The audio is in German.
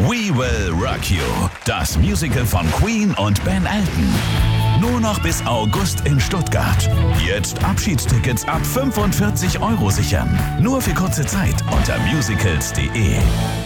We Will Rock You, das Musical von Queen und Ben Elton. Nur noch bis August in Stuttgart. Jetzt Abschiedstickets ab 45 € sichern. Nur für kurze Zeit unter musicals.de.